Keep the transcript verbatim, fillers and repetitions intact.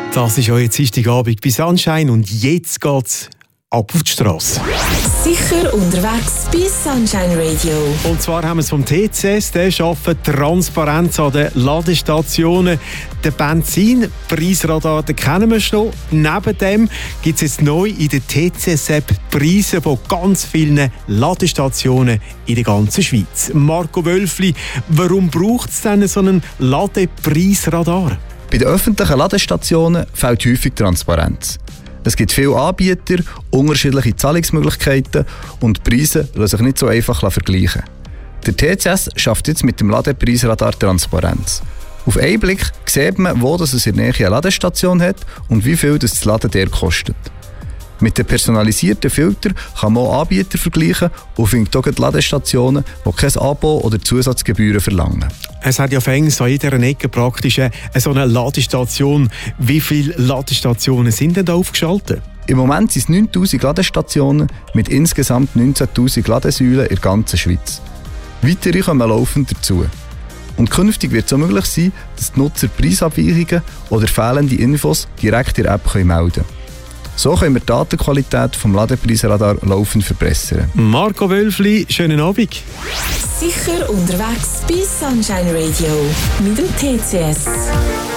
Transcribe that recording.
Das ist euer Dienstagabend bei Sunshine und jetzt geht's ab auf die Strasse. Sicher unterwegs bei Sunshine Radio. Und zwar haben wir es vom T C S, der schafft Transparenz an den Ladestationen. Den Benzinpreisradar, den kennen wir schon. Neben dem gibt es jetzt neu in der T C S-App Preise von ganz vielen Ladestationen in der ganzen Schweiz. Marco Wölfli, warum braucht es denn so einen Ladepreisradar? Bei den öffentlichen Ladestationen fehlt häufig Transparenz. Es gibt viele Anbieter, unterschiedliche Zahlungsmöglichkeiten und die Preise lassen sich nicht so einfach vergleichen. Der T C S schafft jetzt mit dem Ladepreisradar Transparenz. Auf einen Blick sieht man, wo es in der Nähe eine Ladestation hat und wie viel das Laden der kostet. Mit den personalisierten Filtern kann man auch Anbieter vergleichen und findet auch die Ladestationen, die kein Abo oder Zusatzgebühren verlangen. Es hat ja fängs an jeder Ecke praktisch eine, so eine Ladestation. Wie viele Ladestationen sind denn da aufgeschaltet? Im Moment sind es neuntausend Ladestationen mit insgesamt neunzehntausend Ladesäulen in der ganzen Schweiz. Weitere kommen laufend dazu. Und künftig wird es auch möglich sein, dass die Nutzer Preisabweichungen oder fehlende Infos direkt in der App melden können. So können wir die Datenqualität vom Ladepreisradar laufend verbessern. Marco Wölfli, schönen Abend. Sicher unterwegs bei Sunshine Radio mit dem T C S.